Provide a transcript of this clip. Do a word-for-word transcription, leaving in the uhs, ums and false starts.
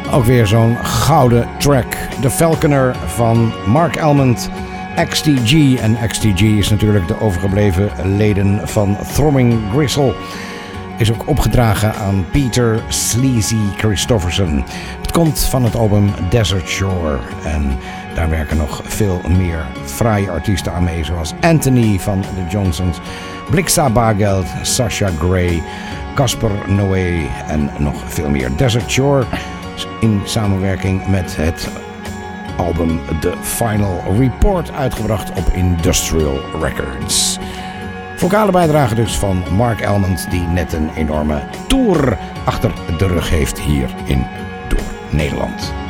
Ook weer zo'n gouden track. The Falconer van Mark Almond, X T G. En X T G is natuurlijk de overgebleven leden van Throbbing Gristle. Is ook opgedragen aan Peter Sleazy Christofferson. Het komt van het album Desert Shore. En daar werken nog veel meer fraaie artiesten aan mee. Zoals Anthony van de Johnsons, Blixa Bargeld, Sasha Gray, Casper Noé en nog veel meer. Desert Shore in samenwerking met het album The Final Report, uitgebracht op Industrial Records. Vocale bijdrage dus van Mark Almond, die net een enorme tour achter de rug heeft hier in door Nederland.